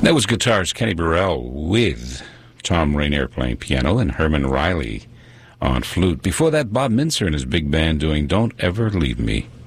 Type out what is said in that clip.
That was guitarist Kenny Burrell with Tom Rainier playing piano and Herman Riley on flute. Before that, Bob Mincer and his big band doing Don't Ever Leave Me.